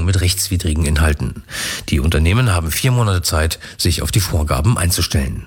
mit rechtswidrigen Inhalten. Die Unternehmen haben 4 Monate Zeit, sich auf die Vorgaben einzustellen.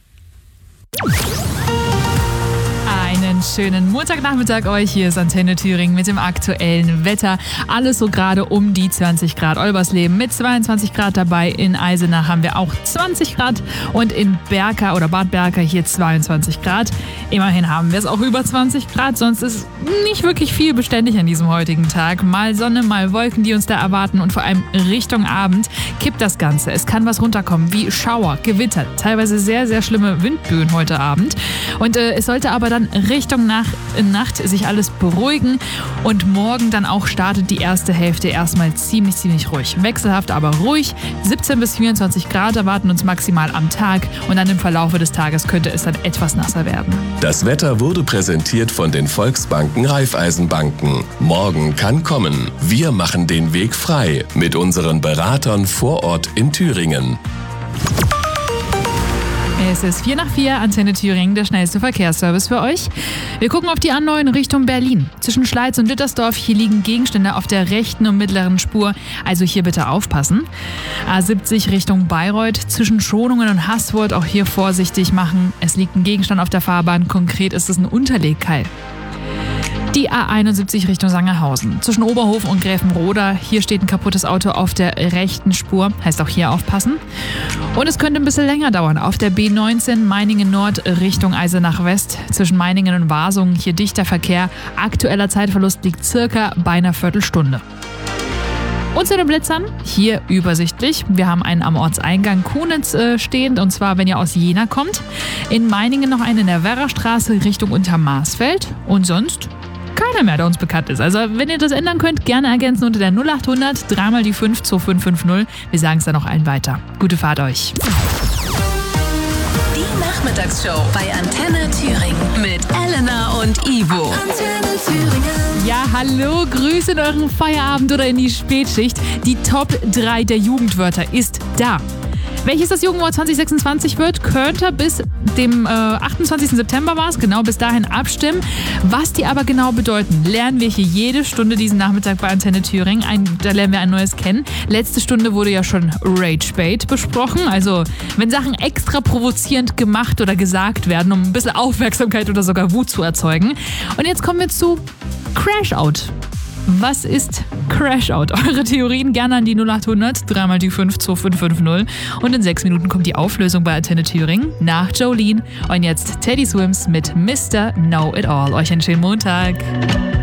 Einen schönen Montagnachmittag euch. Hier ist Antenne Thüringen mit dem aktuellen Wetter. Alles so gerade um die 20 Grad. Olbersleben mit 22 Grad dabei. In Eisenach haben wir auch 20 Grad und in Berka oder Bad Berka hier 22 Grad. Immerhin haben wir es auch über 20 Grad, sonst ist nicht wirklich viel beständig an diesem heutigen Tag. Mal Sonne, mal Wolken, die uns da erwarten und vor allem Richtung Abend kippt das Ganze. Es kann was runterkommen wie Schauer, Gewitter, teilweise sehr, sehr schlimme Windböen heute Abend. Und es sollte aber dann Richtung Nacht sich alles beruhigen und morgen dann auch startet die erste Hälfte erstmal ziemlich ruhig. Wechselhaft, aber ruhig. 17 bis 24 Grad erwarten uns maximal am Tag und dann im Verlauf des Tages könnte es dann etwas nasser werden. Das Wetter wurde präsentiert von den Volksbanken Raiffeisenbanken. Morgen kann kommen. Wir machen den Weg frei mit unseren Beratern vor Ort in Thüringen. Es ist 4:04, Antenne Thüringen, der schnellste Verkehrsservice für euch. Wir gucken auf die A9 Richtung Berlin. Zwischen Schleiz und Dittersdorf, hier liegen Gegenstände auf der rechten und mittleren Spur, also hier bitte aufpassen. A70 Richtung Bayreuth, zwischen Schonungen und Haßfurt, auch hier vorsichtig machen. Es liegt ein Gegenstand auf der Fahrbahn, konkret ist es ein Unterlegkeil. Die A71 Richtung Sangerhausen. Zwischen Oberhof und Gräfenroda. Hier steht ein kaputtes Auto auf der rechten Spur. Heißt auch hier aufpassen. Und es könnte ein bisschen länger dauern. Auf der B19 Meiningen Nord Richtung Eisenach West. Zwischen Meiningen und Wasungen. Hier dichter Verkehr. Aktueller Zeitverlust liegt circa bei einer Viertelstunde. Und zu den Blitzern, hier übersichtlich. Wir haben einen am Ortseingang Kunitz stehend, und zwar, wenn ihr aus Jena kommt. In Meiningen noch einen in der Werrastraße Richtung Untermarsfeld. Und sonst keiner mehr, der uns bekannt ist. Also, wenn ihr das ändern könnt, gerne ergänzen unter der 0800 3 die 5 2550. Wir sagen es dann noch allen weiter. Gute Fahrt euch. Die Nachmittagsshow bei Antenne Thüringen mit Elena und Ivo. Antenne Thüringen. Ja, hallo, Grüße in euren Feierabend oder in die Spätschicht. Die Top 3 der Jugendwörter ist da. Welches das Jugendwort 2026 wird, könnt ihr bis dem 28. September war es, genau bis dahin abstimmen. Was die aber genau bedeuten, lernen wir hier jede Stunde diesen Nachmittag bei Antenne Thüringen. Da lernen wir ein neues kennen. Letzte Stunde wurde ja schon Ragebait besprochen. Also wenn Sachen extra provozierend gemacht oder gesagt werden, um ein bisschen Aufmerksamkeit oder sogar Wut zu erzeugen. Und jetzt kommen wir zu Crashout. Was ist Crashout? Eure Theorien gerne an die 0800 3 die 5 2550. Und in 6 Minuten kommt die Auflösung bei Antenne Thüringen nach Jolene. Und jetzt Teddy Swims mit Mr. Know It All. Euch einen schönen Montag.